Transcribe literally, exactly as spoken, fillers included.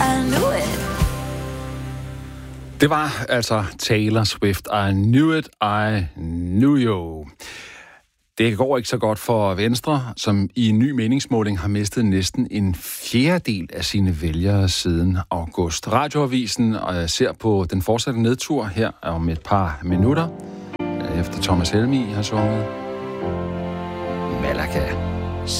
I knew it. Det var altså Taylor Swift. I knew it, I knew you. Det går ikke så godt for Venstre, som i en ny meningsmåling har mistet næsten en fjerdedel af sine vælgere siden august. Radioavisen ser på den fortsatte nedtur her om et par minutter, efter Thomas Helmig har sunget Malaga.